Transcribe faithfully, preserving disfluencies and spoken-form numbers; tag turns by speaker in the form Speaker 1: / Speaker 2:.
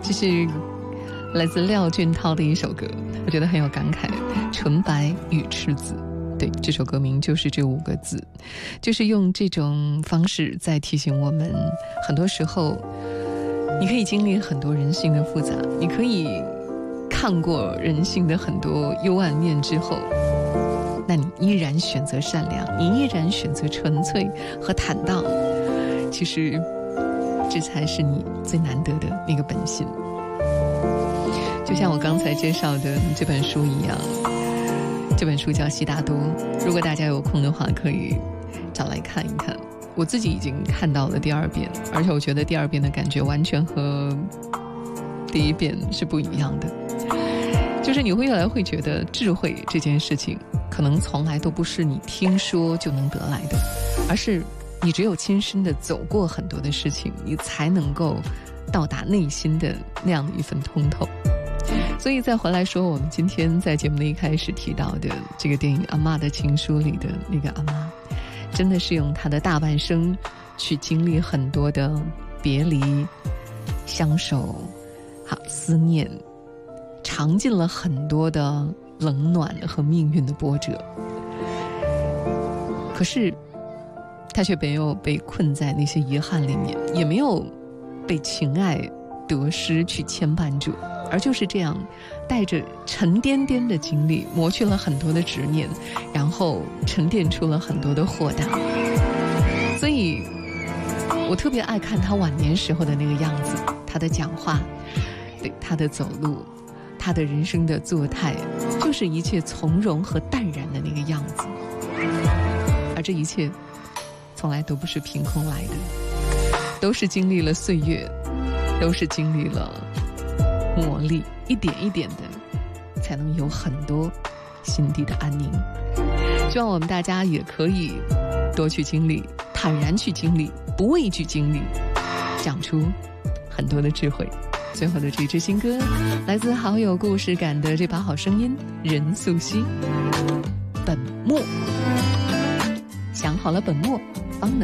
Speaker 1: 这是来自廖俊涛的一首歌，我觉得很有感慨，纯白与赤子。对，这首歌名就是这五个字，就是用这种方式在提醒我们，很多时候你可以经历很多人性的复杂，你可以看过人性的很多幽暗面之后，那你依然选择善良，你依然选择纯粹和坦荡，其实这才是你最难得的那个本性。就像我刚才介绍的这本书一样，这本书叫《悉达多》，如果大家有空的话可以找来看一看。我自己已经看到了第二遍，而且我觉得第二遍的感觉完全和第一遍是不一样的。就是你会越来会觉得智慧这件事情可能从来都不是你听说就能得来的，而是你只有亲身的走过很多的事情，你才能够到达内心的那样的一份通透。所以再回来说我们今天在节目的一开始提到的这个电影《阿嬷的情书》里的那个阿嬷，真的是用她的大半生去经历很多的别离、相守、好思念，尝尽了很多的冷暖和命运的波折。可是她却没有被困在那些遗憾里面，也没有被情爱得失去牵绊住，而就是这样带着沉甸甸的经历，磨去了很多的执念，然后沉淀出了很多的豁达。所以我特别爱看他晚年时候的那个样子，他的讲话，对，他的走路，他的人生的作态，就是一切从容和淡然的那个样子。而这一切从来都不是凭空来的，都是经历了岁月，都是经历了磨砺，一点一点的才能有很多心底的安宁。希望我们大家也可以多去经历，坦然去经历，不畏惧经历，讲出很多的智慧。最后的这支新歌来自好有故事感的这把好声音，任素汐，本末。想好了本末方能